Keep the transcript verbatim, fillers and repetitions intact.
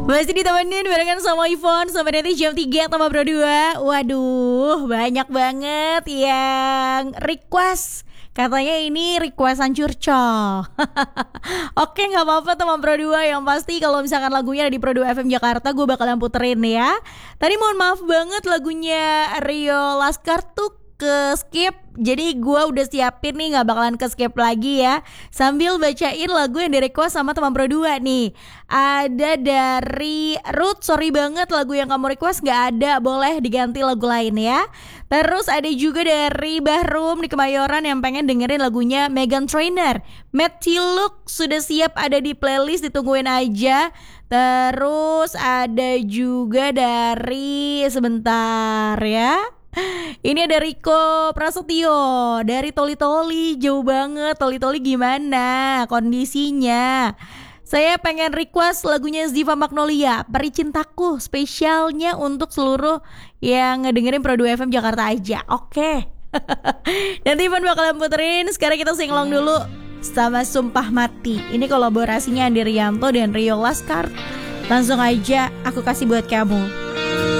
Masih ditemenin barengan sama Ivon sampai nanti jam tiga sama Bro dua. Waduh, banyak banget yang request. Katanya ini requestan curcol. Oke, gak apa-apa teman Pro dua. Yang pasti kalau misalkan lagunya ada di Pro dua F M Jakarta, gue bakalan puterin ya. Tadi mohon maaf banget lagunya Rio Laskar tuh ke skip. Jadi gue udah siapin nih, gak bakalan ke skip lagi ya. Sambil bacain lagu yang di request sama teman Pro dua nih. Ada dari Ruth, sorry banget lagu yang kamu request gak ada, boleh diganti lagu lain ya. Terus ada juga dari Bahrum di Kemayoran yang pengen dengerin lagunya Meghan Trainor, Matthew Look, sudah siap ada di playlist, ditungguin aja. Terus ada juga dari, sebentar ya, ini ada Riko Prasetyo dari Toli Toli, jauh banget. Toli Toli gimana kondisinya? Saya pengen request lagunya Ziva Magnolia, Peri Cintaku, spesialnya untuk seluruh yang ngedengerin Pro dua F M Jakarta aja. Oke. Nanti Ivan bakalan puterin. Sekarang kita singlong dulu sama Sumpah Mati. Ini kolaborasinya Andi Rianto dan Rio Laskar. Langsung aja aku kasih buat kamu.